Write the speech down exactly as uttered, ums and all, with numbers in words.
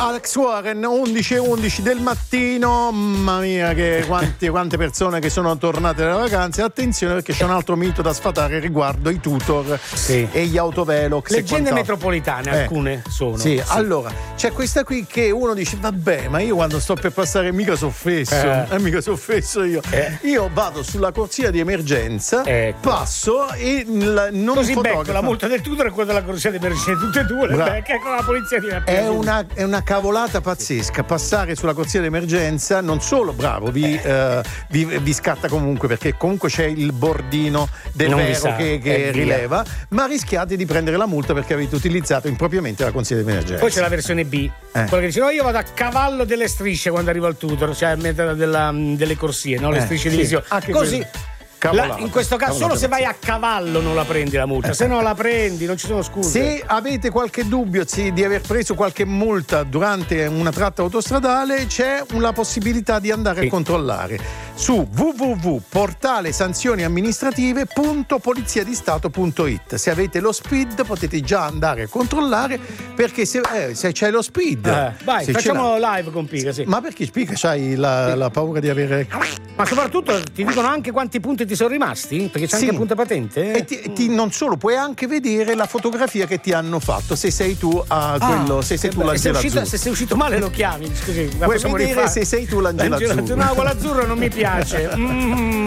Alex Warren, undici e undici del mattino. Mamma mia, che quanti, quante persone che sono tornate dalle vacanze. Attenzione, perché c'è un altro mito da sfatare riguardo i tutor sì. e gli autovelox. Leggende metropolitane, eh. alcune sono. Sì. sì, allora c'è questa qui che uno dice: vabbè, ma io quando sto per passare mica sono fesso, eh. eh, mica sono fesso io. Eh. Io vado sulla corsia di emergenza, ecco. passo e la, non così fotografa. becco la multa del tutor e quella della corsia di emergenza, tutte e due le becche con la polizia di è una, è una cavolata pazzesca passare sulla corsia di emergenza. Non solo, bravo, vi, eh. uh, vi, vi scatta comunque, perché comunque c'è il bordino del non vero che, che rileva, ma rischiate di prendere la multa perché avete utilizzato impropriamente la corsia di emergenza. Poi c'è la versione B, eh. quella che dice: no, io vado a cavallo delle strisce quando arrivo al tutor, cioè a metà della, delle corsie, no? Le eh, strisce sì. di visione. Così. Quello. La, in questo caso solo se vai a cavallo non la prendi la multa, se no la prendi, non ci sono scuse. Se avete qualche dubbio sì, di aver preso qualche multa durante una tratta autostradale, c'è la possibilità di andare sì. a controllare su w w w punto portale sanzioni amministrative punto polizia di stato punto i t. Se avete lo SPID potete già andare a controllare, perché se, eh, se c'è lo SPID eh, vai, facciamo live con Pica, sì. Ma perché Pica c'hai la, sì. la paura di avere, ma soprattutto ti dicono anche quanti punti ti sono rimasti? Perché c'è sì. anche punta patente? E ti, ti, non solo, puoi anche vedere la fotografia che ti hanno fatto, se sei tu a quello, ah, se sei tu beh, l'angelo se azzurro. Se sei uscito male lo chiami, scusi. Puoi vedere rifare. Se sei tu l'angelo, l'angelo azzurro. No, quello azzurro non mi piace. Mm.